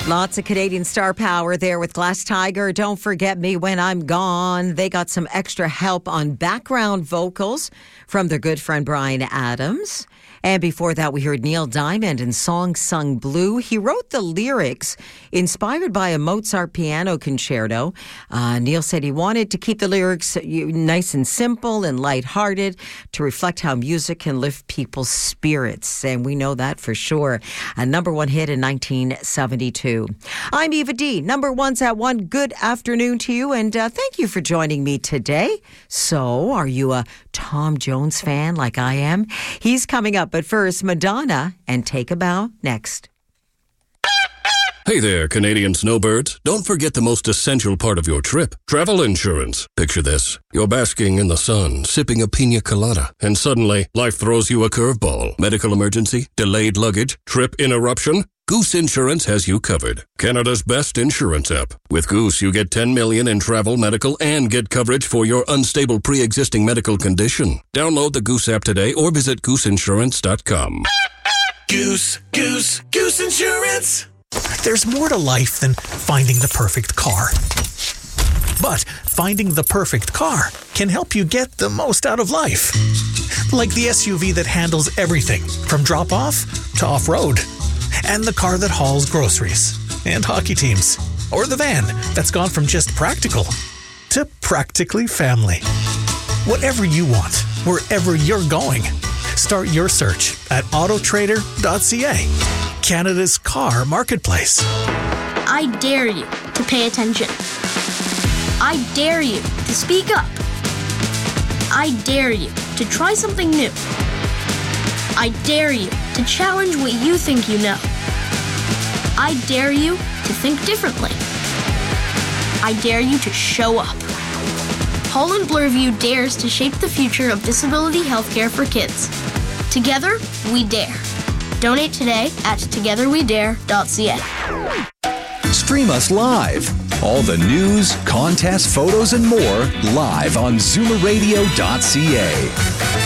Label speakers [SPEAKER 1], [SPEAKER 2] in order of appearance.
[SPEAKER 1] Lots of Canadian star power there with Glass Tiger. Don't Forget Me When I'm Gone. They got some extra help on background vocals from their good friend Bryan Adams. And before that, we heard Neil Diamond in Song Sung Blue. He wrote the lyrics inspired by a Mozart piano concerto. Neil said he wanted to keep the lyrics nice and simple and lighthearted to reflect how music can lift people's spirits. And we know that for sure. A number one hit in 1972. I'm Eva D. Number one's at one. Good afternoon to you. And thank you for joining me today. So are you a Tom Jones fan like I am? He's coming up. But first, Madonna and Take a Bow next.
[SPEAKER 2] Hey there, Canadian snowbirds. Don't forget the most essential part of your trip, travel insurance. Picture this. You're basking in the sun, sipping a pina colada, and suddenly life throws you a curveball. Medical emergency, delayed luggage, trip interruption. Goose Insurance has you covered. Canada's best insurance app. With Goose, you get $10 million in travel, medical, and get coverage for your unstable pre-existing medical condition. Download the Goose app today or visit gooseinsurance.com.
[SPEAKER 3] Goose Insurance.
[SPEAKER 4] There's more to life than finding the perfect car. But finding the perfect car can help you get the most out of life. Like the SUV that handles everything from drop-off to off-road. And the car that hauls groceries and hockey teams. Or the van that's gone from just practical to practically family. Whatever you want, wherever you're going. Start your search at autotrader.ca, Canada's car marketplace.
[SPEAKER 5] I dare you to pay attention. I dare you to speak up. I dare you to try something new. I dare you to challenge what you think you know. I dare you to think differently. I dare you to show up. Holland Bloorview dares to shape the future of disability healthcare for kids. Together, we dare. Donate today at togetherwedare.ca.
[SPEAKER 6] Stream us live. All the news, contests, photos, and more live on zoomerradio.ca.